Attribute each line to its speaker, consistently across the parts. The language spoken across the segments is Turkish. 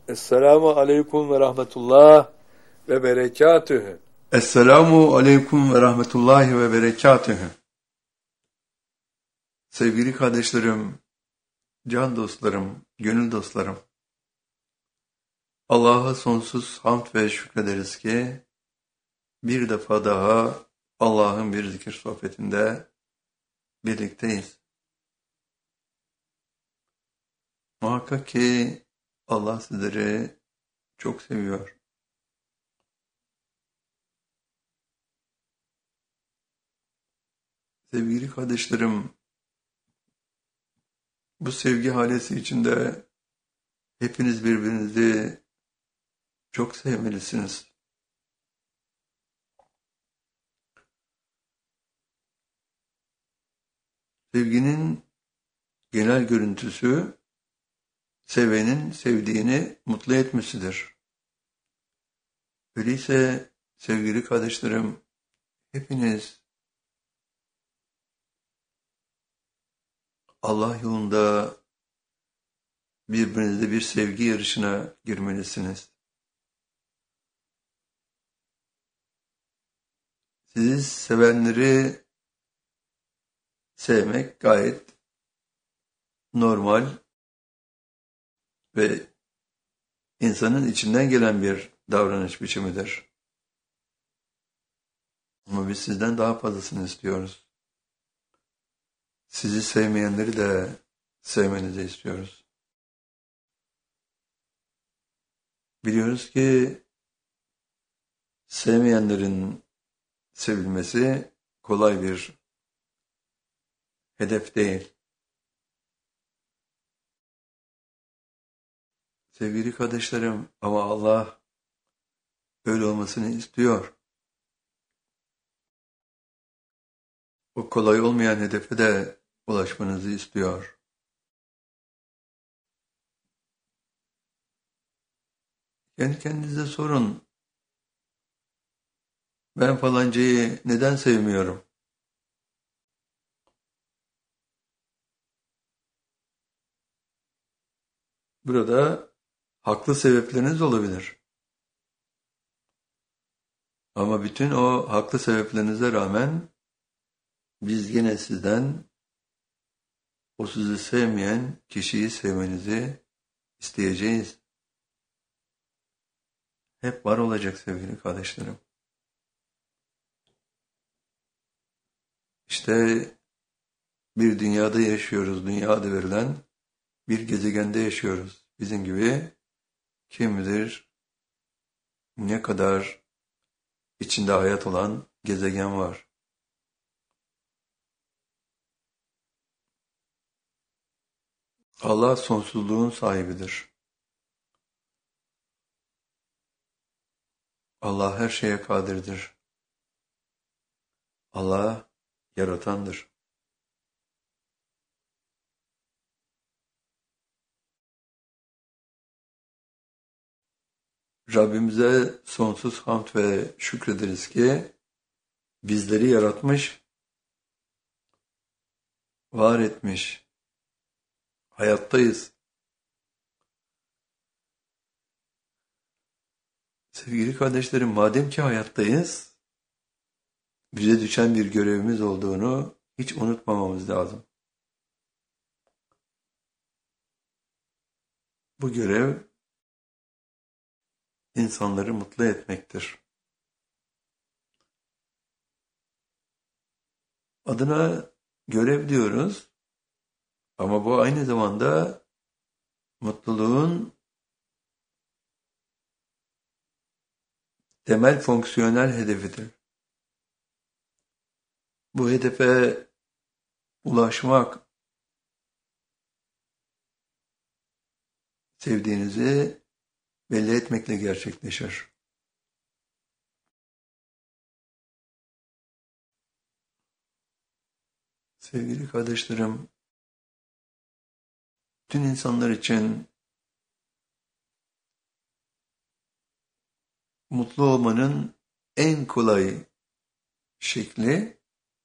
Speaker 1: Esselamu aleyküm ve rahmetullah ve berekatühü.
Speaker 2: Esselamu aleyküm ve rahmetullahi ve berekatühü. Sevgili kardeşlerim, can dostlarım, gönül dostlarım. Allah'a sonsuz hamd ve şükrederiz ki bir defa daha Allah'ın bir zikir sohbetinde birlikteyiz. Muhakkak ki Allah sizleri çok seviyor. Sevgili kardeşlerim, bu sevgi halesi içinde hepiniz birbirinizi çok sevmelisiniz. Sevginin genel görüntüsü, sevenin sevdiğini mutlu etmesidir. Öyleyse sevgili kardeşlerim, hepiniz Allah yolunda birbirinizle bir sevgi yarışına girmelisiniz. Sizi sevenleri sevmek gayet normal ve insanın içinden gelen bir davranış biçimidir. Ama biz sizden daha fazlasını istiyoruz. Sizi sevmeyenleri de sevmenizi istiyoruz. Biliyoruz ki sevmeyenlerin sevilmesi kolay bir hedef değil. Sevgili kardeşlerim, ama Allah öyle olmasını istiyor. O kolay olmayan hedefe de ulaşmanızı istiyor. Kendi kendinize sorun. Ben falancayı neden sevmiyorum? Burada haklı sebepleriniz olabilir. Ama bütün o haklı sebeplerinize rağmen biz yine sizden o sizi sevmeyen kişiyi sevmenizi isteyeceğiz. Hep var olacak sevgili kardeşlerim. İşte bir dünyada yaşıyoruz, dünya adı verilen bir gezegende yaşıyoruz. Bizim gibi kim bilir ne kadar içinde hayat olan gezegen var. Allah sonsuzluğun sahibidir. Allah her şeye kadirdir. Allah yaratandır. Rabbimize sonsuz hamd ve şükrederiz ki bizleri yaratmış, var etmiş, hayattayız. Sevgili kardeşlerim, madem ki hayattayız, bize düşen bir görevimiz olduğunu hiç unutmamamız lazım. Bu görev insanları mutlu etmektir. Adına görev diyoruz ama bu aynı zamanda mutluluğun temel fonksiyonel hedefidir. Bu hedefe ulaşmak, sevdiğinizi belli etmekle gerçekleşir. Sevgili kardeşlerim, bütün insanlar için mutlu olmanın en kolay şekli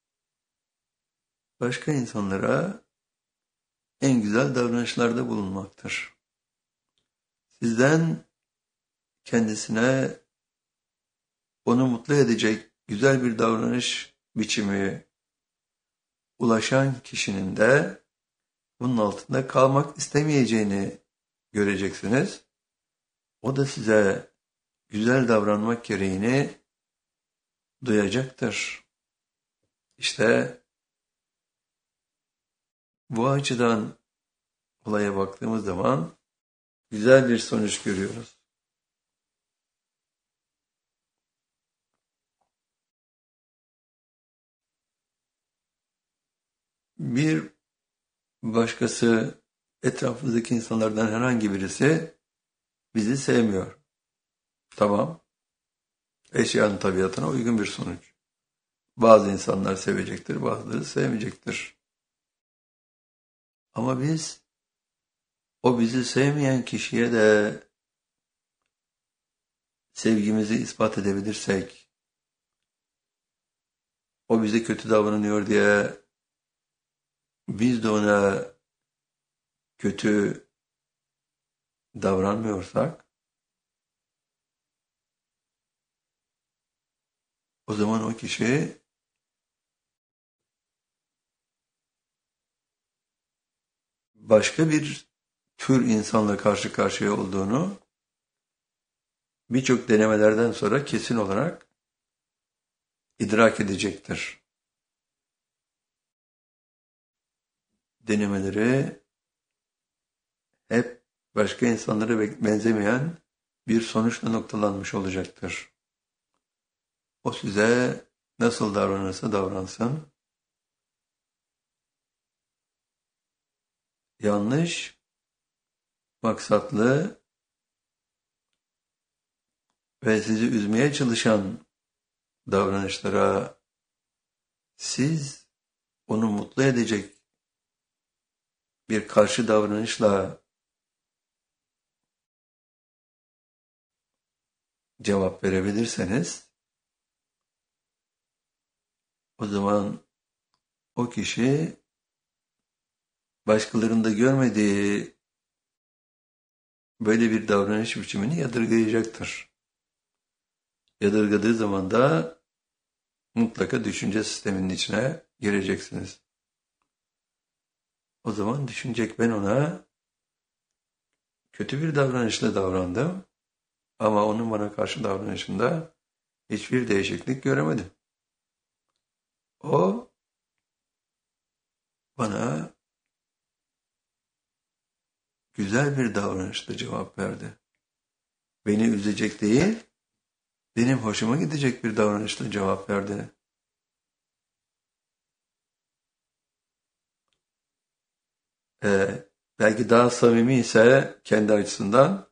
Speaker 2: başka insanlara en güzel davranışlarda bulunmaktır. sizden kendisine onu mutlu edecek güzel bir davranış biçimi ulaşan kişinin de bunun altında kalmak istemeyeceğini göreceksiniz. O da size güzel davranmak gereğini duyacaktır. İşte bu açıdan olaya baktığımız zaman güzel bir sonuç görüyoruz. Bir başkası, etrafımızdaki insanlardan herhangi birisi bizi sevmiyor. Tamam. Eşyanın tabiatına uygun bir sonuç. Bazı insanlar sevecektir, bazıları sevmeyecektir. Ama biz o bizi sevmeyen kişiye de sevgimizi ispat edebilirsek, o bize kötü davranıyor diye biz de ona kötü davranmıyorsak, o zaman o kişi başka bir tür insanla karşı karşıya olduğunu birçok denemelerden sonra kesin olarak idrak edecektir. Denemeleri hep başka insanlara benzemeyen bir sonuçla noktalanmış olacaktır. O size nasıl davranırsa davransın, yanlış, maksatlı ve sizi üzmeye çalışan davranışlara siz onu mutlu edecek bir karşı davranışla cevap verebilirseniz, o zaman o kişi başkalarında görmediği böyle bir davranış biçimini yadırgayacaktır. Yadırgadığı zaman da mutlaka düşünce sisteminin içine gireceksiniz. O zaman düşünecek, ben ona kötü bir davranışla davrandım ama onun bana karşı davranışında hiçbir değişiklik göremedim. O bana güzel bir davranışla cevap verdi. Beni üzecek değil, benim hoşuma gidecek bir davranışla cevap verdi. Belki daha samimi ise kendi açısından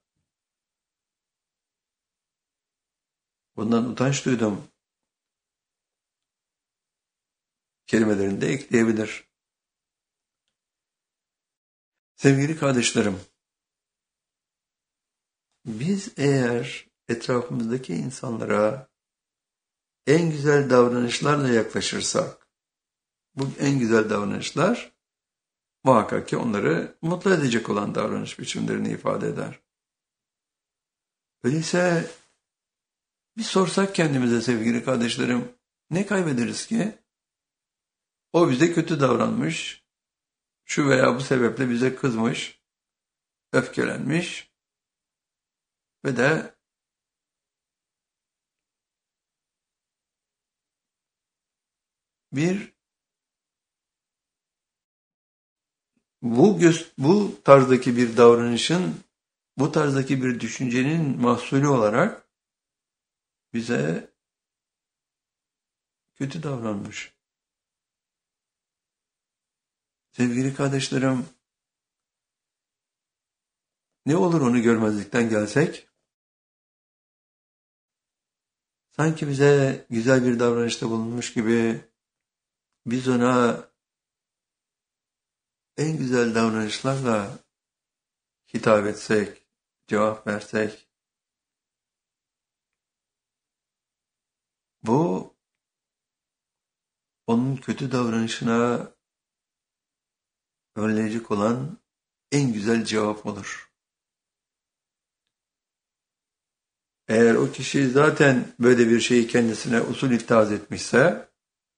Speaker 2: bundan utanç duydum kelimelerini de ekleyebilir. Sevgili kardeşlerim, biz eğer etrafımızdaki insanlara en güzel davranışlarla yaklaşırsak, bu en güzel davranışlar muhakkak ki onları mutlu edecek olan davranış biçimlerini ifade eder. Öyleyse bir sorsak kendimize sevgili kardeşlerim, ne kaybederiz ki? O bize kötü davranmış, şu veya bu sebeple bize kızmış, öfkelenmiş ve de bu tarzdaki bir davranışın, bu tarzdaki bir düşüncenin mahsulü olarak bize kötü davranmış. Sevgili kardeşlerim, ne olur onu görmezlikten gelsek? Sanki bize güzel bir davranışta bulunmuş gibi biz ona en güzel davranışlarla hitap etsek, cevap versek, bu onun kötü davranışına önleyecek olan en güzel cevap olur. Eğer o kişi zaten böyle bir şeyi kendisine usul ittihaz etmişse,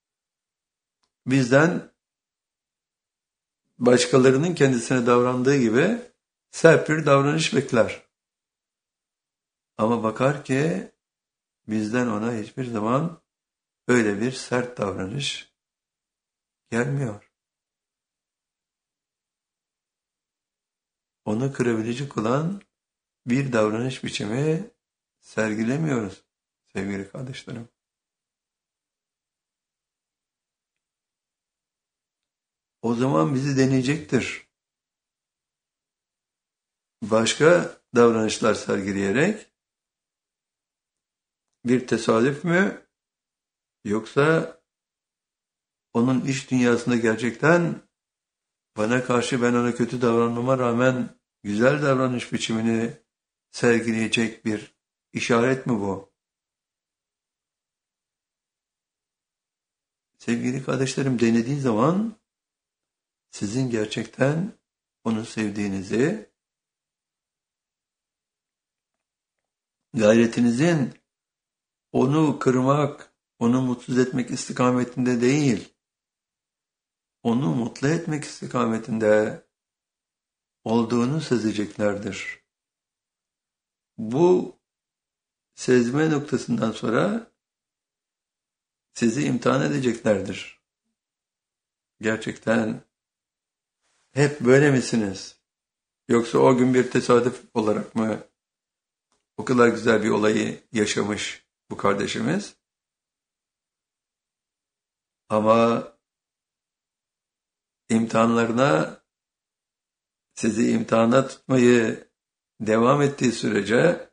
Speaker 2: bizden başkalarının kendisine davrandığı gibi sert bir davranış bekler. Ama bakar ki bizden ona hiçbir zaman öyle bir sert davranış gelmiyor. Onu kırabilecek olan bir davranış biçimi sergilemiyoruz sevgili kardeşlerim. O zaman bizi deneyecektir. Başka davranışlar sergileyerek bir tesadüf mü, yoksa onun iş dünyasında gerçekten bana karşı ben ona kötü davranmama rağmen güzel davranış biçimini sergileyecek bir işaret mi bu? Sevgili kardeşlerim, denediği zaman sizin gerçekten onu sevdiğinizi, gayretinizin onu kırmak, onu mutsuz etmek istikametinde değil, onu mutlu etmek istikametinde olduğunu sezeceklerdir. Bu sezme noktasından sonra sizi imtihan edeceklerdir. Gerçekten hep böyle misiniz? Yoksa o gün bir tesadüf olarak mı o kadar güzel bir olayı yaşamış bu kardeşimiz? Ama imtihanlarına, sizi imtihana tutmayı devam ettiği sürece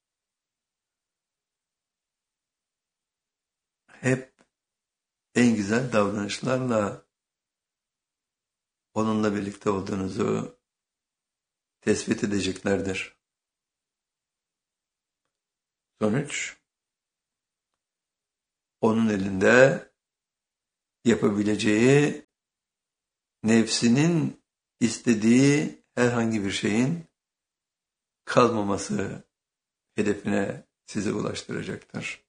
Speaker 2: hep en güzel davranışlarla onunla birlikte olduğunuzu tespit edeceklerdir. Sonuç, onun elinde yapabileceği, nefsinin istediği herhangi bir şeyin kalmaması hedefine sizi ulaştıracaktır.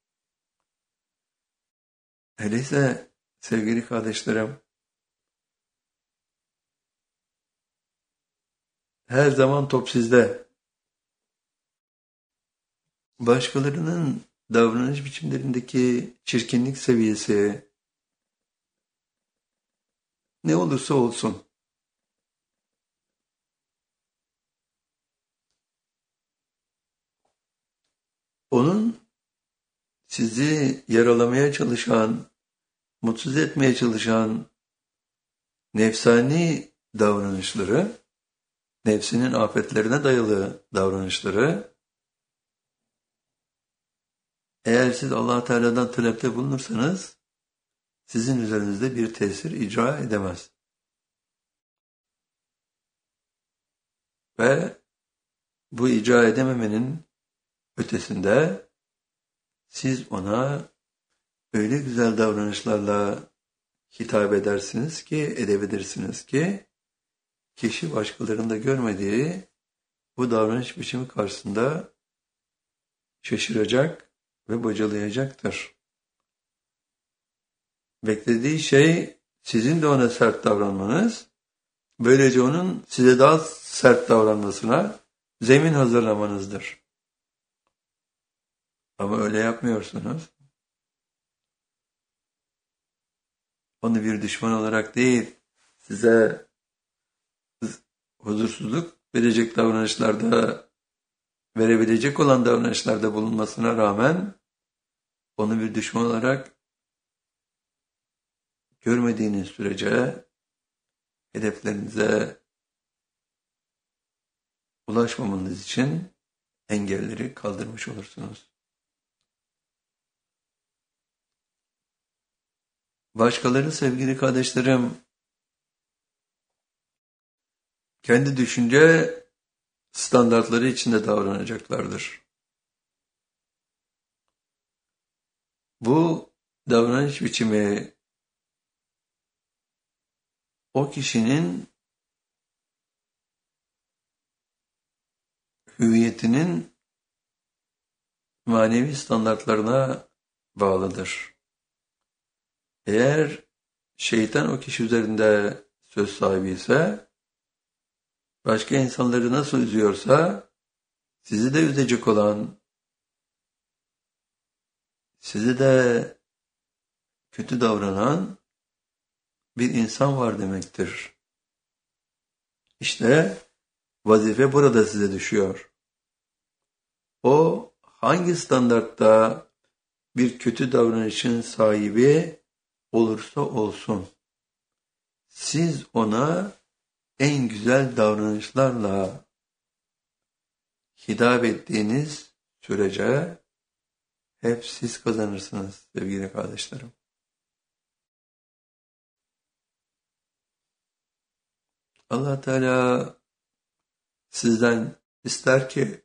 Speaker 2: Öyleyse sevgili kardeşlerim, her zaman top sizde. Başkalarının davranış biçimlerindeki çirkinlik seviyesi ne olursa olsun, onun sizi yaralamaya çalışan, mutsuz etmeye çalışan nefsani davranışları, nefsinin afetlerine dayalı davranışları, eğer siz Allah Teala'dan talepte bulunursanız, sizin üzerinizde bir tesir icra edemez. Ve bu icra edememenin ötesinde siz ona öyle güzel davranışlarla hitap edersiniz ki, edebilirsiniz ki, kişi başkalarında görmediği bu davranış biçimi karşısında şaşıracak ve bocalayacaktır. Beklediği şey sizin de ona sert davranmanız, böylece onun size daha sert davranmasına zemin hazırlamanızdır. Ama öyle yapmıyorsunuz. Onu bir düşman olarak değil, size huzursuzluk verecek davranışlarda, verebilecek olan davranışlarda bulunmasına rağmen onu bir düşman olarak görmediğiniz sürece hedeflerinize ulaşmamanız için engelleri kaldırmış olursunuz. Başkaları sevgili kardeşlerim, kendi düşünce standartları içinde davranacaklardır. Bu davranış biçimi o kişinin hüviyetinin manevi standartlarına bağlıdır. Eğer şeytan o kişi üzerinde söz sahibi ise, başka insanları nasıl üzüyorsa, sizi de üzecek olan, sizi de kötü davranan bir insan var demektir. İşte vazife burada size düşüyor. O hangi standartta bir kötü davranışın sahibi olursa olsun, siz ona en güzel davranışlarla hitap ettiğiniz sürece hep siz kazanırsınız sevgili kardeşlerim. Allah Teala sizden ister ki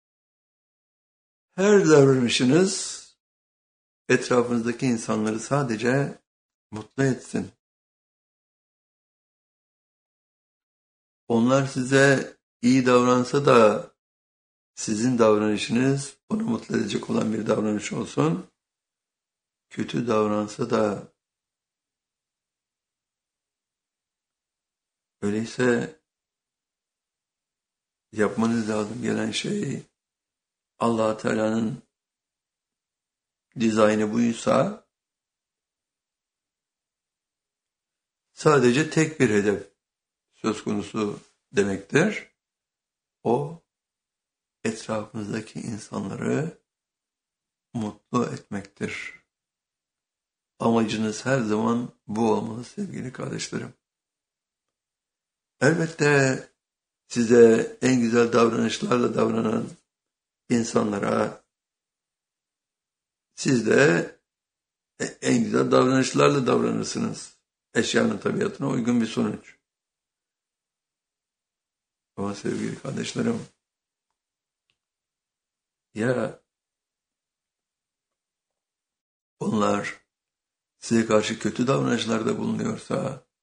Speaker 2: her davranışınız etrafınızdaki insanları sadece mutlu etsin. Onlar size iyi davransa da sizin davranışınız onu mutlu edecek olan bir davranış olsun. Kötü davransa da öyleyse yapmanız lazım gelen şey, Allah Teala'nın dizaynı buysa sadece tek bir hedef söz konusu demektir. O etrafınızdaki insanları mutlu etmektir. Amacınız her zaman bu olmalı sevgili kardeşlerim. Elbette size en güzel davranışlarla davranan insanlara siz de en güzel davranışlarla davranırsınız. Eşyanın tabiatına uygun bir sonuç. Ama sevgili kardeşlerim, ya onlar size karşı kötü davranışlarda bulunuyorsa,